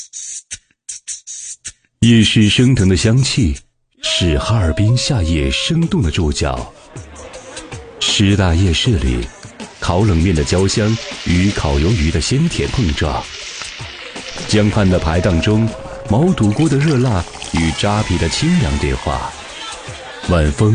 夜市升腾的香气是哈尔滨夏夜生动的注脚。师大夜市里，烤冷面的焦香与烤鱿鱼的鲜甜碰撞，江畔的排档中，毛肚锅的热辣与扎皮的清凉变化，晚风